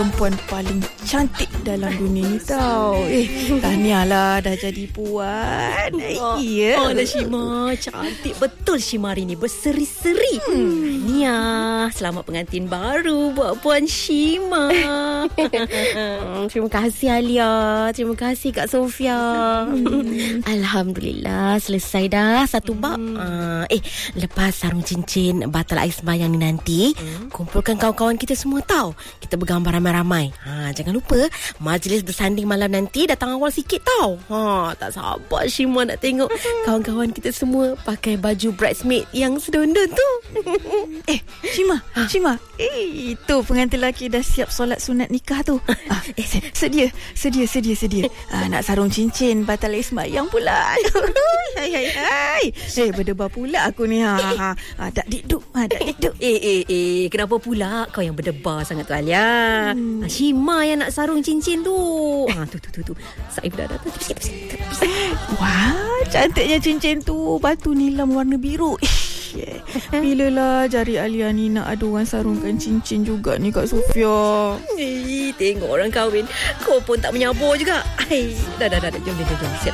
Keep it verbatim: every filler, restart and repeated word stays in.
perempuan paling cantik dalam dunia ni tau. Eh, tahniahlah dah jadi puan. Oh, ya. Oh, lah Shima. Cantik betul Shima hari ni. Berseri-seri. Hmm. Nia, selamat pengantin baru buat Puan Shima. hmm, Terima kasih Alia. Terima kasih Kak Sofia. Hmm. Alhamdulillah selesai dah satu bab. Hmm. Uh, eh, lepas sarung cincin batal air sembahyang ni nanti, hmm. kumpulkan kawan-kawan kita semua tau. Kita bergambar ramai-ramai. Ha, jangan lupa majlis bersanding malam nanti datang awal sikit tau. Ha, tak sabar Shima nak tengok kawan-kawan kita semua pakai baju bridesmaid yang sedondon tu. Eh, Shima, ha? Shima, eh, itu pengantin lelaki dah siap solat sunat nikah tu. Ah, eh, sedia, sedia, sedia, sedia. Ah, nak sarung cincin batal air sembahyang pula. Hai, hai, hai. Eh, berdebar pula aku ni. Ha, ha, ha. Tak dikduk, ha, tak dikduk. Eh, eh, eh, kenapa pula kau yang berdebar sangat tu Alia? Hmm. Shima yang nak sarung cincin tu. Ha, tu, tu, tu, tu. Saif dah datang. Wah, cantiknya cincin tu. Batu nilam warna biru. Yeah. Bilalah jari Alia ni nak ada orang sarungkan cincin juga ni Kak Sofia. Eh, tengok orang kahwin. Kau pun tak menyabar juga. Ay, dah, dah, dah, dah. Jom, jom, jom. Siap.